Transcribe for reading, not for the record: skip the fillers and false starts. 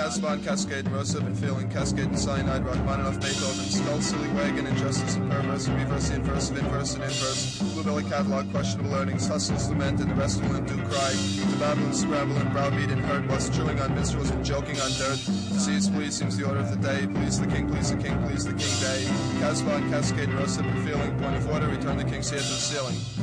Casbah and Cascade and Roseb and Feeling, Cascade and Cyanide, Rachmaninoff, Beethoven, Skull, Silly Wagon, Injustice and Perverse, Reverse, Inverse of Inverse and Inverse, Bluebelly Catalog, Questionable Earnings, Hustles, Lament, and the rest will and do cry, to babble and scrabble and browbeat and herd, whilst chewing on minstrels and joking on dirt. Disease, please, seems the order of the day. Please the king, please the king, please the king day. Casbah and Cascade and Roseb and Feeling, point of order, return the king's head to the ceiling.